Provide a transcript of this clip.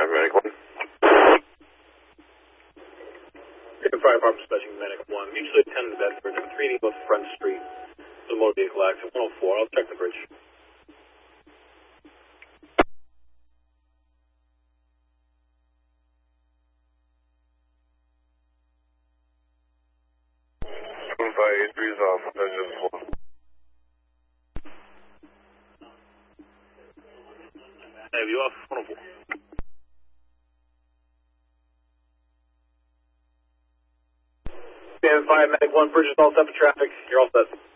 Medic 1. Fire Department Dispatching Medic 1. Mutually attended Bedford and 3D both Front Street. The motor vehicle accident 104. I'll check the bridge. Off. Attention 4. Have you off 104. Stand 5, Medic 1, bridge is all set for traffic. You're all set.